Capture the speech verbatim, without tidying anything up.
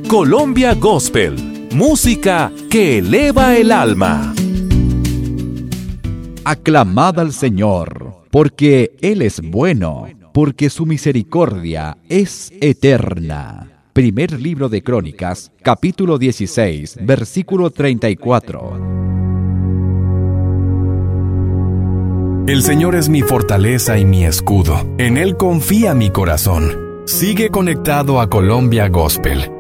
Colombia Gospel, música que eleva el alma. Aclamad al Señor, porque Él es bueno, porque su misericordia es eterna. Primer libro de Crónicas, capítulo dieciséis, versículo treinta y cuatro. El Señor es mi fortaleza y mi escudo. En Él confía mi corazón. Sigue conectado a Colombia Gospel.